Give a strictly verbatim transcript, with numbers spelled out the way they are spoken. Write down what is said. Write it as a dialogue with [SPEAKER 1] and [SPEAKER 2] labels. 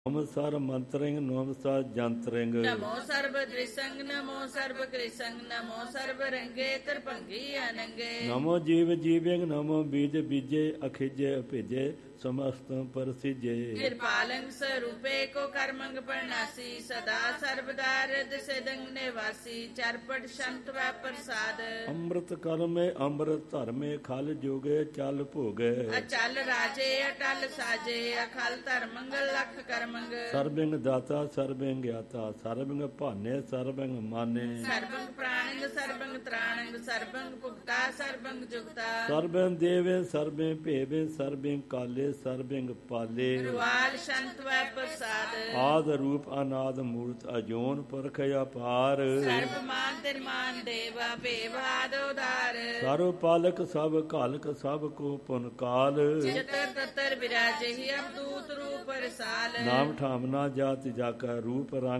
[SPEAKER 1] ਨਮ ਸਰ ਮੰਤਰਿੰਗ ਨਮ ਸਰ ਜੰਤਰਿੰਗ
[SPEAKER 2] ਨਮੋ ਸਰਬ ਦ੍ਰਿਸੰਗ ਨਮੋ ਸਰਬ ਕ੍ਰਿਸੰਗ ਨਮੋ ਸਰਬ ਰੰਗੇ ਤਰਭੰਗੀ ਅਨੰਗੇ
[SPEAKER 1] ਨਮੋ ਜੀਵ ਜੀਵਿੰਗ ਨਮੋ ਬੀਜ ਬੀਜੇ ਅਖਿਜੇ ਅਭਿਜੇ ਸਮਸਤ ਪ੍ਰਸਿਜੇ
[SPEAKER 2] ਕਿਰਪਾਲੰਗ ਸਰੂਪੇ ਕੋ ਕਰਮੰਗ ਪਰਨਾਸੀ ਸਦਾ ਸਰਬਦਾ ਰਿਦ ਸਿਦੰਗ ਨਿਵਾਸੀ ਚਰਪਟ ਸ਼ੰਤ ਵੈ ਪ੍ਰਸਾਦ
[SPEAKER 1] ਅੰਮ੍ਰਿਤ ਕਰਮੇ ਅੰਮ੍ਰਿਤ ਧਰਮੇ ਖਲ ਜੋਗੇ ਚਲ ਭੋਗੇ
[SPEAKER 2] ਅਚਲ ਰਾਜੇ ਅਟਲ ਸਾਜੇ ਅਖਲ ਧਰਮੰਗ ਲਖ ਕਰਮੰਗ
[SPEAKER 1] ਸਰਬਿੰਗ ਦਾਤਾ ਸਰਬਿੰਗ ਗਿਆਤਾ ਸਰਬਿੰਗ ਭਾਨੇ ਸਰਬਿੰਗ ਮਾਨੇ
[SPEAKER 2] ਸਰਬੰਗ ਪ੍ਰਾਣੰਗ ਸਰਬੰਗ ਤ੍ਰਾਣੰਗ ਸਰਬੰਗ ਭੁਗਤਾ ਸਰਬੰਗ ਜੁਗਤਾ
[SPEAKER 1] ਸਰਬਿੰਗ ਦੇਵੇ ਸਰਬਿੰਗ ਭੇਵੇ ਸਰਬਿੰਗ ਕਾਲੇ ਸਰਬਿੰਗ ਪਾਲੇ
[SPEAKER 2] ਰੁਆਲ ਸ਼ੰਤ ਵੈ ਪ੍ਰਸਾਦ
[SPEAKER 1] ਆਦ ਰੂਪ ਅਨਾਦ ਮੂਰਤ ਅਜੋਨ ਪਰਖ ਅਪਾਰ
[SPEAKER 2] ਸਰਬ ਮਾਨ ਤਿਰਮਾਨ ਦੇਵਾ ਭੇਵਾਦ ਉਦਾਰ
[SPEAKER 1] ਸਰਬ ਪਾਲਕ ਸਭ ਘਾਲਕ ਸਭ ਕੋ ਪੁਨ ਕਾਲ
[SPEAKER 2] ਜਤਰ ਤਤਰ ਵਿਰਾਜਹਿ ਅਵਧੂਤ ਰੂਪ ਰਸਾਲ
[SPEAKER 1] ਨਾਮ ਠਾਮਨਾ ਜਾਤ ਜਾ ਕਾ ਰੂਪ ਰੰਗ